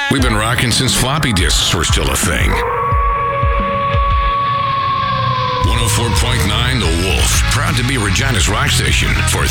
We've been rocking since floppy disks were still a thing. 104.9 The Wolf, proud to be Regina's rock station for